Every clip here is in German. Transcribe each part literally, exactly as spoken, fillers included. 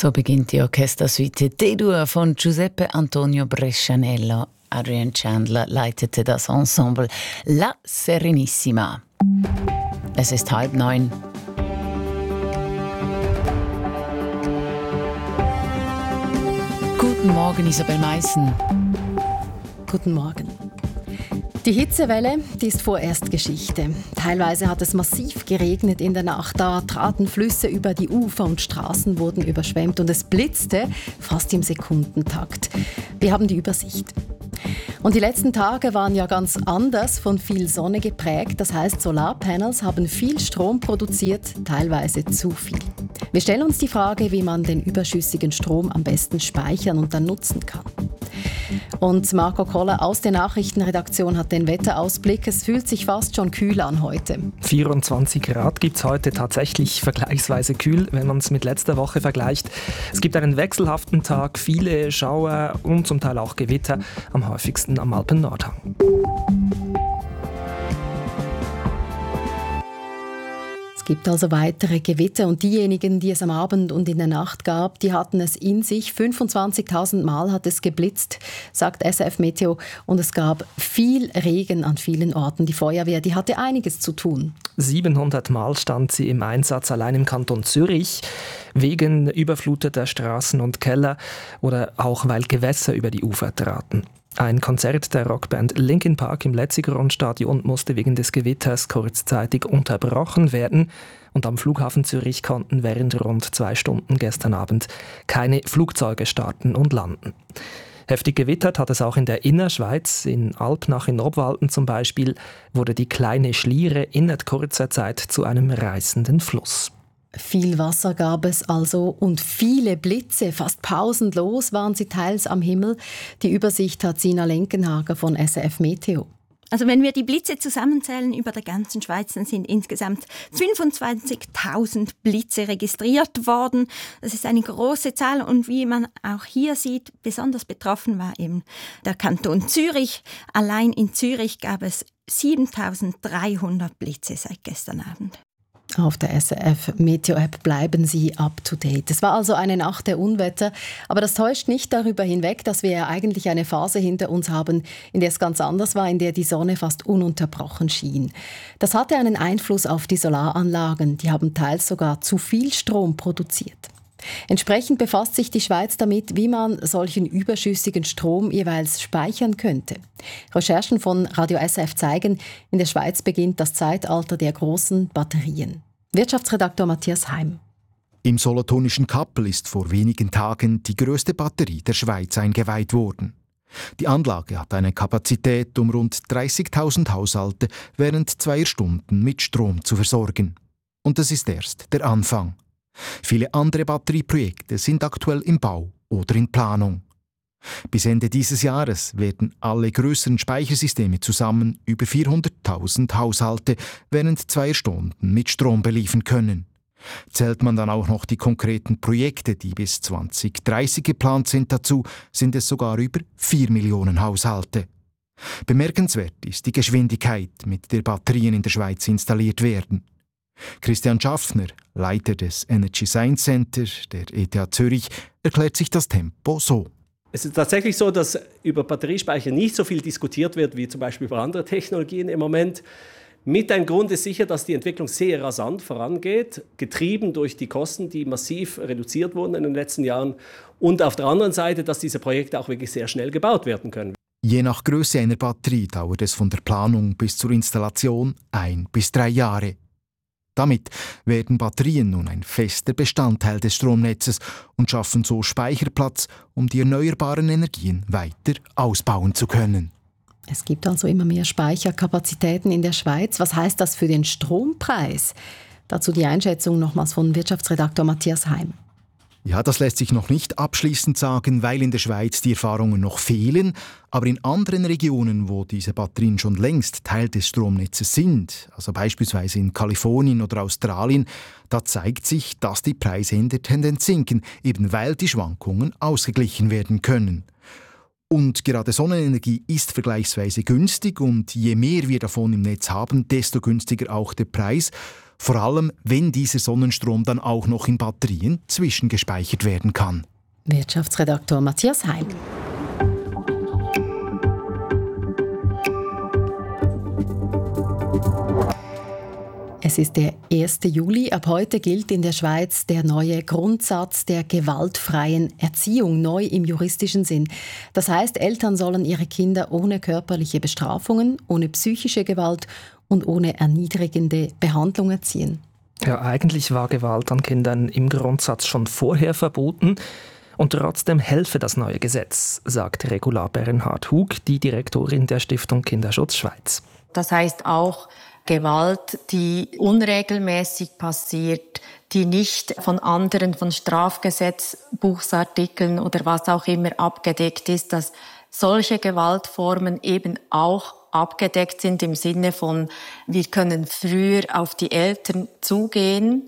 So beginnt die Orchestersuite D-Dur von Giuseppe Antonio Brescianello. Adrian Chandler leitete das Ensemble La Serenissima. Es ist halb neun. Guten Morgen, Isabel Meissen. Guten Morgen. Die Hitzewelle, die ist vorerst Geschichte. Teilweise hat es massiv geregnet in der Nacht. Da traten Flüsse über die Ufer und Straßen wurden überschwemmt und es blitzte fast im Sekundentakt. Wir haben die Übersicht. Und die letzten Tage waren ja ganz anders, von viel Sonne geprägt. Das heißt, Solarpanels haben viel Strom produziert, teilweise zu viel. Wir stellen uns die Frage, wie man den überschüssigen Strom am besten speichern und dann nutzen kann. Und Marco Koller aus der Nachrichtenredaktion hat den Wetterausblick. Es fühlt sich fast schon kühl an heute. vierundzwanzig Grad gibt es heute, tatsächlich vergleichsweise kühl, wenn man es mit letzter Woche vergleicht. Es gibt einen wechselhaften Tag, viele Schauer und zum Teil auch Gewitter, am häufigsten am Alpen-Nordhang. Es gibt also weitere Gewitter und diejenigen, die es am Abend und in der Nacht gab, die hatten es in sich. fünfundzwanzigtausend Mal hat es geblitzt, sagt S R F Meteo. Und es gab viel Regen an vielen Orten. Die Feuerwehr, die hatte einiges zu tun. siebenhundert Mal stand sie im Einsatz allein im Kanton Zürich, wegen überfluteter Straßen und Keller oder auch weil Gewässer über die Ufer traten. Ein Konzert der Rockband Linkin Park im Letzigrund-Stadion musste wegen des Gewitters kurzzeitig unterbrochen werden und am Flughafen Zürich konnten während rund zwei Stunden gestern Abend keine Flugzeuge starten und landen. Heftig gewittert hat es auch in der Innerschweiz. In Alpnach in Obwalden zum Beispiel wurde die kleine Schliere innerhalb kurzer Zeit zu einem reißenden Fluss. Viel Wasser gab es also und viele Blitze, fast pausenlos waren sie teils am Himmel. Die Übersicht hat Sina Lenkenhager von S R F Meteo. Also wenn wir die Blitze zusammenzählen über der ganzen Schweiz, dann sind insgesamt fünfundzwanzigtausend Blitze registriert worden. Das ist eine große Zahl und wie man auch hier sieht, besonders betroffen war eben der Kanton Zürich. Allein in Zürich gab es siebentausenddreihundert Blitze seit gestern Abend. Auf der S R F Meteo-App bleiben Sie up to date. Es war also eine Nacht der Unwetter, aber das täuscht nicht darüber hinweg, dass wir ja eigentlich eine Phase hinter uns haben, in der es ganz anders war, in der die Sonne fast ununterbrochen schien. Das hatte einen Einfluss auf die Solaranlagen, die haben teils sogar zu viel Strom produziert. Entsprechend befasst sich die Schweiz damit, wie man solchen überschüssigen Strom jeweils speichern könnte. Recherchen von Radio S R F zeigen, in der Schweiz beginnt das Zeitalter der großen Batterien. Wirtschaftsredaktor Matthias Heim. Im solothurnischen Kappel ist vor wenigen Tagen die grösste Batterie der Schweiz eingeweiht worden. Die Anlage hat eine Kapazität, um rund dreißigtausend Haushalte während zweier Stunden mit Strom zu versorgen. Und das ist erst der Anfang. Viele andere Batterieprojekte sind aktuell im Bau oder in Planung. Bis Ende dieses Jahres werden alle grösseren Speichersysteme zusammen über vierhunderttausend Haushalte während zweier Stunden mit Strom beliefern können. Zählt man dann auch noch die konkreten Projekte, die bis zwanzig dreißig geplant sind dazu, sind es sogar über vier Millionen Haushalte. Bemerkenswert ist die Geschwindigkeit, mit der Batterien in der Schweiz installiert werden. Christian Schaffner, Leiter des Energy Science Center der E T H Zürich, erklärt sich das Tempo so. Es ist tatsächlich so, dass über Batteriespeicher nicht so viel diskutiert wird wie zum Beispiel über andere Technologien im Moment. Mit ein Grund ist sicher, dass die Entwicklung sehr rasant vorangeht, getrieben durch die Kosten, die massiv reduziert wurden in den letzten Jahren. Und auf der anderen Seite, dass diese Projekte auch wirklich sehr schnell gebaut werden können. Je nach Größe einer Batterie dauert es von der Planung bis zur Installation ein bis drei Jahre. Damit werden Batterien nun ein fester Bestandteil des Stromnetzes und schaffen so Speicherplatz, um die erneuerbaren Energien weiter ausbauen zu können. Es gibt also immer mehr Speicherkapazitäten in der Schweiz. Was heißt das für den Strompreis? Dazu die Einschätzung nochmals von Wirtschaftsredaktor Matthias Heim. Ja, das lässt sich noch nicht abschließend sagen, weil in der Schweiz die Erfahrungen noch fehlen. Aber in anderen Regionen, wo diese Batterien schon längst Teil des Stromnetzes sind, also beispielsweise in Kalifornien oder Australien, da zeigt sich, dass die Preise in der Tendenz sinken, eben weil die Schwankungen ausgeglichen werden können. Und gerade Sonnenenergie ist vergleichsweise günstig und je mehr wir davon im Netz haben, desto günstiger auch der Preis. Vor allem, wenn dieser Sonnenstrom dann auch noch in Batterien zwischengespeichert werden kann. Wirtschaftsredaktor Matthias Heim. Es ist der erste Juli. Ab heute gilt in der Schweiz der neue Grundsatz der gewaltfreien Erziehung, neu im juristischen Sinn. Das heißt, Eltern sollen ihre Kinder ohne körperliche Bestrafungen, ohne psychische Gewalt und ohne erniedrigende Behandlung erziehen. Ja, eigentlich war Gewalt an Kindern im Grundsatz schon vorher verboten. Und trotzdem helfe das neue Gesetz, sagt Regula Bernhard-Hug, die Direktorin der Stiftung Kinderschutz Schweiz. Das heißt auch Gewalt, die unregelmäßig passiert, die nicht von anderen, von Strafgesetzbuchsartikeln oder was auch immer abgedeckt ist, dass solche Gewaltformen eben auch abgedeckt sind im Sinne von, wir können früher auf die Eltern zugehen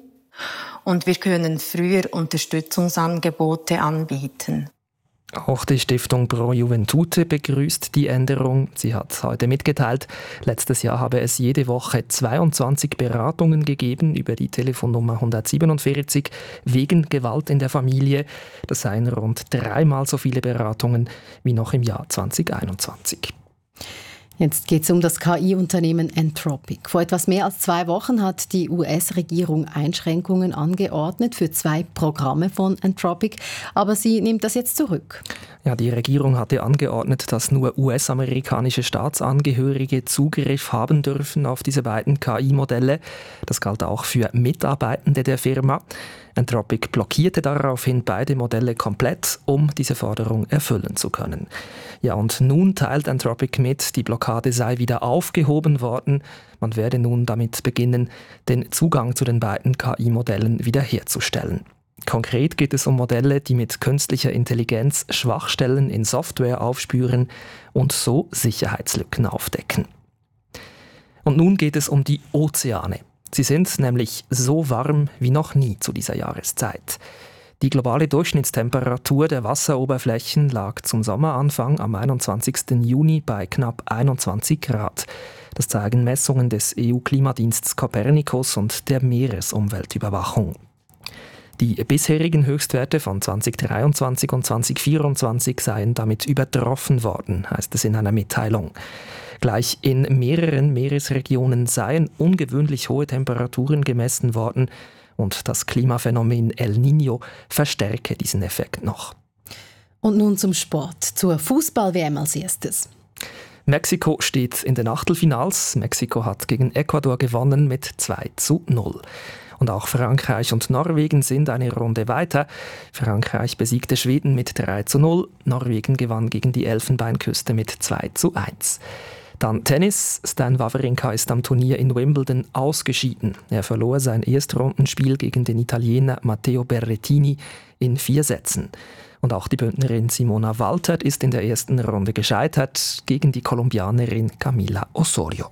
und wir können früher Unterstützungsangebote anbieten. Auch die Stiftung Pro Juventute begrüßt die Änderung. Sie hat heute mitgeteilt, letztes Jahr habe es jede Woche zweiundzwanzig Beratungen gegeben über die Telefonnummer hundertsiebenundvierzig wegen Gewalt in der Familie. Das seien rund dreimal so viele Beratungen wie noch im Jahr zweitausendeinundzwanzig. Jetzt geht es um das K I-Unternehmen Anthropic. Vor etwas mehr als zwei Wochen hat die U S-Regierung Einschränkungen angeordnet für zwei Programme von Anthropic, aber sie nimmt das jetzt zurück. Ja, die Regierung hatte angeordnet, dass nur U S-amerikanische Staatsangehörige Zugriff haben dürfen auf diese beiden K I-Modelle. Das galt auch für Mitarbeitende der Firma. Anthropic blockierte daraufhin beide Modelle komplett, um diese Forderung erfüllen zu können. Ja, und nun teilt Anthropic mit, die Blockade sei wieder aufgehoben worden. Man werde nun damit beginnen, den Zugang zu den beiden K I-Modellen wiederherzustellen. Konkret geht es um Modelle, die mit künstlicher Intelligenz Schwachstellen in Software aufspüren und so Sicherheitslücken aufdecken. Und nun geht es um die Ozeane. Sie sind nämlich so warm wie noch nie zu dieser Jahreszeit. Die globale Durchschnittstemperatur der Wasseroberflächen lag zum Sommeranfang am einundzwanzigsten Juni bei knapp einundzwanzig Grad. Das zeigen Messungen des E U-Klimadienstes Copernicus und der Meeresumweltüberwachung. Die bisherigen Höchstwerte von zweitausenddreiundzwanzig und zweitausendvierundzwanzig seien damit übertroffen worden, heißt es in einer Mitteilung. Gleich in mehreren Meeresregionen seien ungewöhnlich hohe Temperaturen gemessen worden und das Klimaphänomen El Niño verstärke diesen Effekt noch. Und nun zum Sport, zur Fußball-W M als erstes. Mexiko steht in den Achtelfinals. Mexiko hat gegen Ecuador gewonnen mit zwei zu null. Und auch Frankreich und Norwegen sind eine Runde weiter. Frankreich besiegte Schweden mit drei zu null. Norwegen gewann gegen die Elfenbeinküste mit zwei zu eins. Dann Tennis. Stan Wawrinka ist am Turnier in Wimbledon ausgeschieden. Er verlor sein Erstrundenspiel gegen den Italiener Matteo Berrettini in vier Sätzen. Und auch die Bündnerin Simona Waltert ist in der ersten Runde gescheitert gegen die Kolumbianerin Camila Osorio.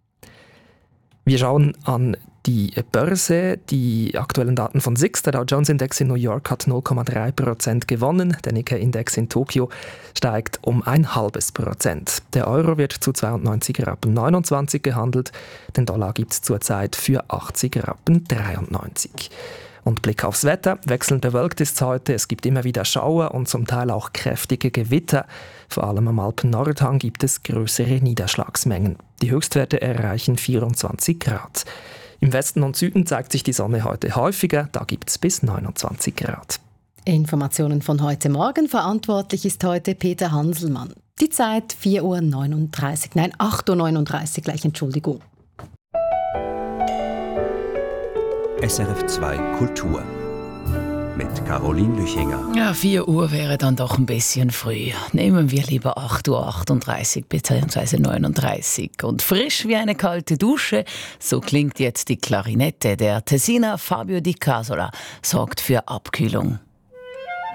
Wir schauen an die Börse. Die aktuellen Daten von S I X. Der Dow Jones Index in New York hat null Komma drei Prozent gewonnen. Der Nikkei Index in Tokio steigt um ein halbes Prozent. Der Euro wird zu zweiundneunzig Rappen neunundzwanzig gehandelt. Den Dollar gibt es zurzeit für achtzig Rappen dreiundneunzig. Und Blick aufs Wetter. Wechselnd bewölkt ist es heute. Es gibt immer wieder Schauer und zum Teil auch kräftige Gewitter. Vor allem am Alpen-Nordhang gibt es größere Niederschlagsmengen. Die Höchstwerte erreichen vierundzwanzig Grad. Im Westen und Süden zeigt sich die Sonne heute häufiger. Da gibt es bis neunundzwanzig Grad. Informationen von heute Morgen. Verantwortlich ist heute Peter Hanselmann. Die Zeit vier Uhr neununddreißig. Nein, acht Uhr neununddreißig gleich, Entschuldigung. S R F zwei Kultur mit Caroline Lüchinger. Ja, vier Uhr wäre dann doch ein bisschen früh. Nehmen wir lieber acht Uhr achtunddreißig bzw. neununddreißig. Und frisch wie eine kalte Dusche, so klingt jetzt die Klarinette. Der Tessiner Fabio Di Casola sorgt für Abkühlung.